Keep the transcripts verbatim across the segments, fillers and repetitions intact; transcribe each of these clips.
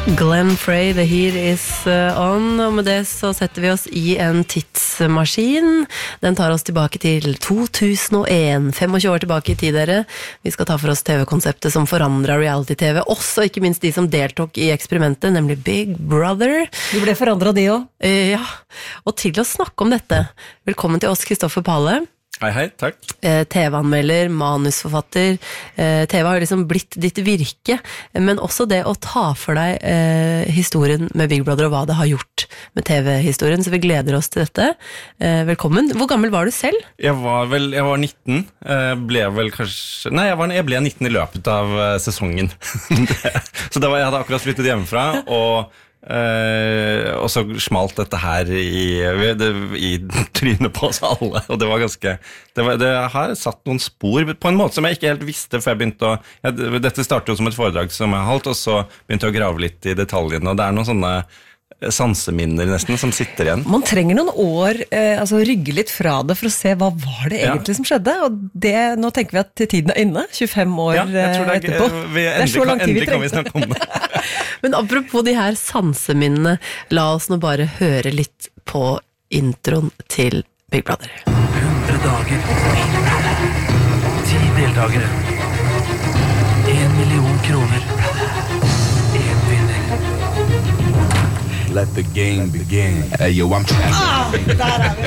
Glenn Frey, The Heat is on, og med det så setter vi oss i en tidsmaskin. Den tar oss tilbake til to tusen og en, tjuefem år tilbake i tid, dere. Vi skal ta for oss T V-konseptet som forandret reality-T V, også ikke minst de som deltok i eksperimentet, nemlig Big Brother. De ble forandret de også. Ja, og til å snakke om dette, velkommen til oss, Kristoffer Palle. Hei, hei, takk. T V-anmelder, manusforfatter. T V har jo liksom blitt ditt virke, men også det å ta for deg eh, historien med Big Brother og hva det har gjort med T V-historien, så vi gleder oss til dette. Eh, velkommen. Hvor gammel var du selv? Jeg var vel, jeg var nitten, ble vel kanskje, nei, jeg, var, jeg ble nitten i løpet av sesongen. Så da var, jeg hadde akkurat flyttet hjemmefra, og Uh, og så smalt dette her i, det, i trynet på oss alle, og det var ganske det, var, det har satt noen spor på en måte som jeg ikke helt visste før jeg begynte å jeg, dette startet jo som et foredrag som jeg holdt, og så begynte jeg å grave litt i detaljene, og det er noen sånne sanseminner nesten som sitter igjen. Man trenger noen år eh, altså rygge litt fra det for å se hva var det egentlig ja. Som skjedde, og det, nå tenker vi at tiden er inne, tjuefem år ja, jeg tror det er, etterpå. Vi, det er så lang tid vi endelig kan vi snakke om det. Men apropos de her sanseminnene, la oss nå bare høre litt på introen til Big Brother. hundre dager, ti deltagere, en million kroner, en vinner. Let the game begin. Hey, yo, I'm trying. Ah, der er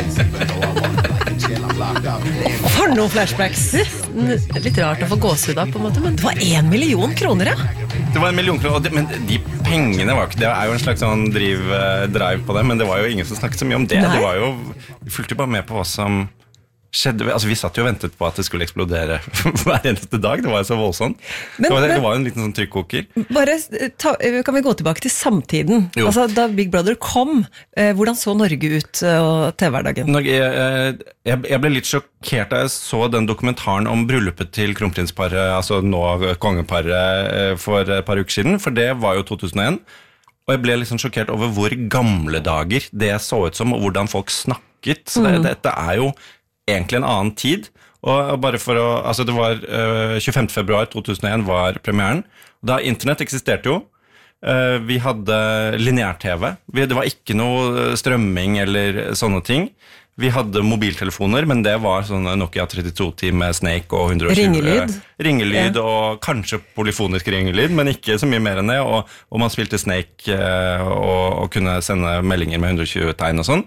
vi. For noen flashbacks. Litt rart å få gåsehud av på en måte, men det var en million kroner, ja. Det var en million kroner, men de pengene var ikke, det er jo en slags sånn drive, drive på det, men det var jo ingen som snakket så mye om det. Nei. Det var jo, vi fulgte jo bare med på hva som skjedde, altså vi satt jo og ventet på at det skulle eksplodere hver eneste dag, det var jo så voldsomt. Men, det, var, det, det var jo en liten sånn trykkoker. Bare, ta, kan vi gå tilbake til samtiden? Jo. Altså da Big Brother kom, eh, hvordan så Norge ut og T V-hverdagen? Norge, jeg, jeg, jeg ble litt sjokkert da jeg så den dokumentaren om bryllupet til kronprinsparet, altså nå kongeparet for et par uker siden, for det var jo to tusen og en, og jeg ble liksom sjokkert over hvor gamle dager det så ut som, og hvordan folk snakket, så det, mm. dette er jo egentlig en annen tid, og bare for å, altså det var uh, tjuefemte februar to tusen og en var premieren, da internett eksisterte jo, uh, vi hadde lineær-T V, vi, det var ikke noe strømming eller sånne ting, vi hadde mobiltelefoner, men det var sånne Nokia trettito ti med Snake og hundre og tjue ringelyd, ringelyd ja. Og kanskje polyfonisk ringelyd, men ikke så mye mer enn det, og, og man spilte Snake uh, og, og kunne sende meldinger med hundre og tjue tegn og sånn.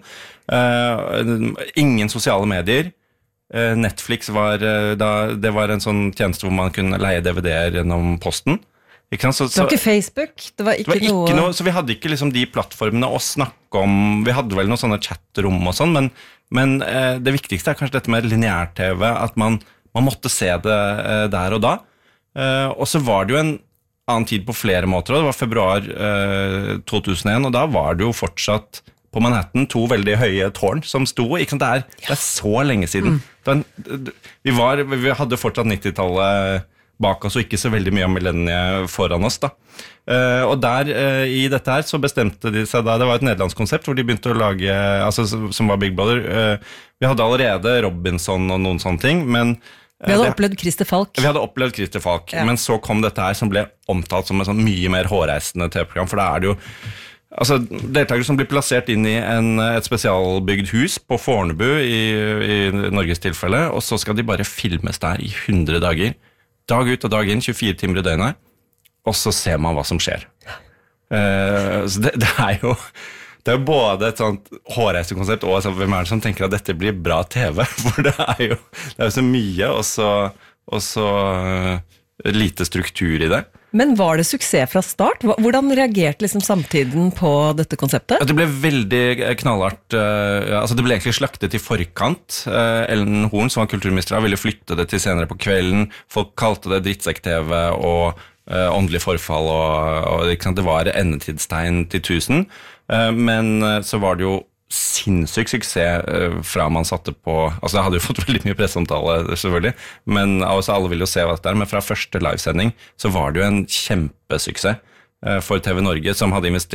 Uh, ingen sosiale medier. uh, Netflix var uh, da, det var en sånn tjeneste hvor man kunne leie D V D-er gjennom posten, ikke sant? Så, det var ikke Facebook, det var ikke, det var ikke noe... noe så vi hadde ikke liksom de plattformene å snakke om, vi hadde vel noen sånne chatrom og sånn, men, men uh, det viktigste er kanskje dette med lineær-T V, at man, man måtte se det uh, der og da, uh, og så var det jo en annen tid på flere måter, og det var februar uh, to tusen og en, og da var det jo fortsatt på Manhattan to veldig høye tårn som sto, ikke sant, det er, det er så lenge siden. Mm. Vi, var, vi hadde fortsatt nittitallet bak oss, og ikke så veldig mye av millenniet foran oss da. Uh, og der, uh, i dette her, så bestemte de seg da, det var et nederlandsk konsept, hvor de begynte å lage, altså som var Big Brother, uh, vi hadde allerede Robinson og noen sånne ting, men uh, vi hadde det, opplevd Christer Falk. Vi hadde opplevd Christer Falk, ja. Men så kom dette her som ble omtalt som en sånn mye mer hårreisende T V-program, for da er det jo altså, deltakere som blir plassert inn i en, et spesialbygd hus på Fornebu i, i Norges tilfelle, og så skal de bare filmes der i hundre dager, dag ut og dag inn, tjuefire timer i døgnet, og så ser man hva som skjer. Uh, så det, det er jo det er jo både et sånt hårreisekonsept og altså, hvem er det som tenker at dette blir bra T V, for det er jo, det er jo så mye, og så, og så uh, lite struktur i det. Men var det suksess fra start? Hvordan reagerte liksom samtiden på dette konseptet? Det ble veldig knallhardt, uh, altså det ble egentlig slaktet i forkant. Uh, Ellen Horn, som var kulturminister, ville flytte det til senere på kvelden. Folk kalte det drittsekk-T V og uh, åndelig forfall, og, og ikke sant, det var endetidstegn til tusen. Uh, men uh, så var det jo sinnssyk suksess uh, fra man satte på, altså jeg hadde jo fått veldig mye presseomtale selvfølgelig, men altså, alle ville jo se hva det er, men fra første livesending så var det jo en kjempesuksess uh, for T V Norge, som hadde investert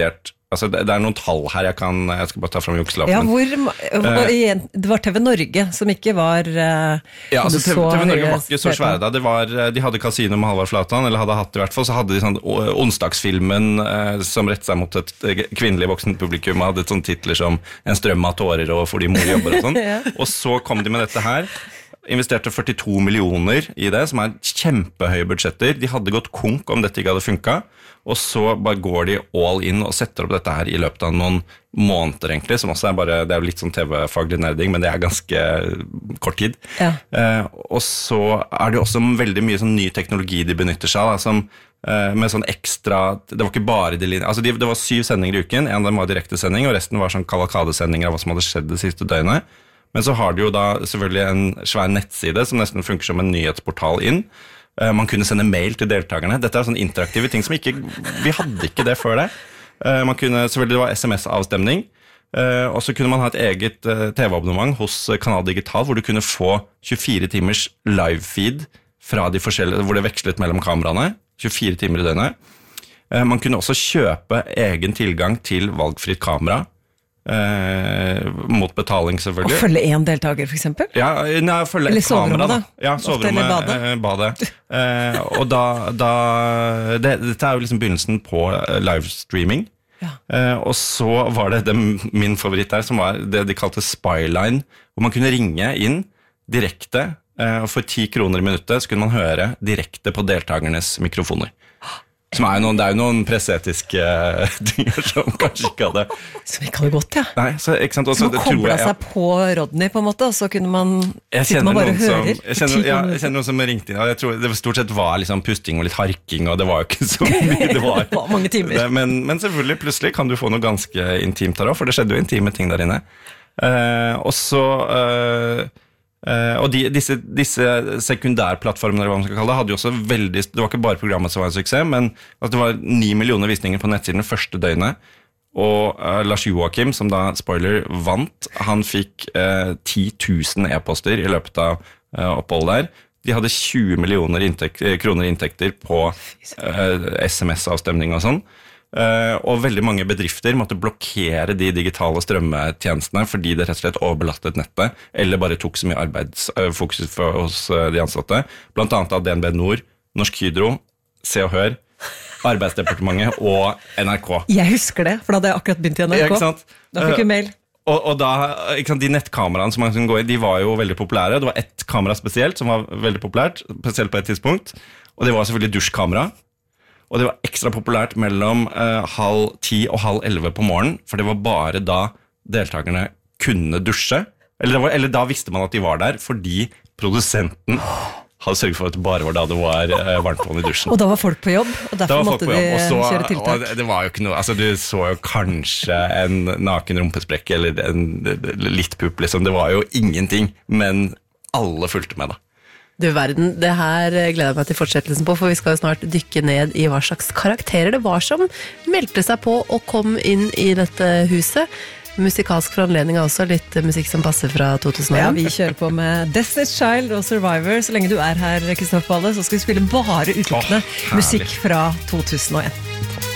Altså, det, det er noen tall her, jeg kan Jeg skal bare ta frem jukselappen. Ja, hvor, hvor igjen, det var T V Norge som ikke var uh, Ja, altså TV, TV Norge var ikke så svære da. Det var, de hadde Casino med Halvard Flatan, eller hadde hatt det i hvert fall. Så hadde de sånn onsdagsfilmen uh, som rettet seg mot et kvinnelig voksent publikum, hadde et sånn titler som En strøm av tårer og Fordi mor jobber og sånn. Ja. Og så kom de med dette her. Investerte førtito millioner i det, som er kjempehøye budsjetter. De hadde gått konk om dette ikke hadde funket. Og så bare går de all in og setter opp dette her i løpet av noen måneder egentlig, som også er bare, det er jo litt sånn T V-faglig nerding, men det er ganske kort tid. Ja. Eh, og så er det jo også veldig mye sånn ny teknologi de benytter seg av, som eh, med sånn ekstra, det var ikke bare de linjer, altså de, det var syv sendinger i uken, en av dem var direkte sending, og resten var sånn kavalkadesendinger av hva som hadde skjedd det siste døgnet. Men så har de jo da selvfølgelig en svær nettside som nesten funker som en nyhetsportal inn. Man kunne sende mail til deltakerne. Dette er sånne interaktive ting som ikke, vi hadde ikke det før det. Man kunne, selvfølgelig det var S M S-avstemning, og så kunne man ha et eget T V-abonnement hos Kanal Digital, hvor du kunne få tjuefire timers live-feed fra de forskjellige, hvor det vekslet mellom kameraene, tjuefire timer i døgnet. Man kunne også kjøpe egen tilgang til valgfritt kamera, Eh, mot betaling selvfølgelig. Og følge en deltaker for eksempel? Ja, nei, følge eller et kamera da. da? Ja, soverommet, badet. Eh, badet. Eh, og da, da det, dette er jo liksom begynnelsen på livestreaming. Ja. Eh, og så var det, det min favoritt der, som var det de kalte Spyline, hvor man kunne ringe inn direkte, eh, og for ti kroner i minuttet så kunne man høre direkte på deltakernes mikrofoner. Som er noen, det er jo noen presseetiske ting som kanskje ikke hadde Som ikke hadde gått, ja. Nei, så, ikke sant? Også, som koblet seg ja. På Rodney på en måte, og så kunne man sitte man bare og hører. Jeg kjenner, ja, jeg kjenner noen som ringte inn, og jeg tror det stort sett var liksom pusting og litt harking, og det var jo ikke så mye. Det var, det var mange timer. Det, men, men selvfølgelig, plutselig kan du få noe ganske intimt her også, for det skjedde jo intime ting der inne. Uh, og så... Uh, Uh, og de, disse, disse sekundærplattformene eller hva man skal kalle det, hadde jo også veldig, det var ikke bare programmet som var en suksess, men at det var ni millioner visninger på nettsiden det første døgnet, og uh, Lars Joakim, som da, spoiler, vant, han fikk uh, ti tusen e-poster i løpet av uh, oppholdet der. De hadde tjue millioner inntekt, kroner inntekter på uh, S M S-avstemning og sånn. Uh, og veldig mange bedrifter måtte blokkere de digitale strømmetjenestene fordi det rett og slett overbelastet nettet, eller bare tok så mye arbeidsfokus uh, hos uh, de ansatte. Blant annet av D N B Nord, Norsk Hydro, Se og Hør, Arbeidsdepartementet og N R K. Jeg husker det, for da hadde jeg akkurat begynt i N R K. Ja, ikke sant? Da fikk vi mail. Uh, og, og da, ikke sant, de nettkameraene som man kunne gå i, de var jo veldig populære. Det var ett kamera spesielt som var veldig populært, spesielt på et tidspunkt, og det var selvfølgelig dusjkamera. Og det var ekstra populært mellom uh, halv ti og halv elleve på morgenen, for det var bare da deltakerne kunne dusje. Eller, var, eller da visste man at de var der, fordi produsenten hadde sørget for at det bare var da det var uh, varmtvann i dusjen. Og da var folk på jobb, og derfor måtte de så, kjøre tiltak. Og det, det var jo ikke noe, altså du så jo kanskje en naken rumpesprekke, eller en, litt pupp, liksom. Det var jo ingenting, men alle fulgte med da. Du verden, det her gleder jeg meg til fortsettelsen på, for vi skal jo snart dykke ned i hva slags karakterer det var som meldte seg på og kom inn i dette huset. Musikalsk for anledning også, litt musikk som passer fra to tusen og en. Ja, vi kjører på med Destiny's Child og Survivor. Så lenge du er her, Kristoffer Balle, så skal vi spille bare utelukkende musikk fra to tusen og en.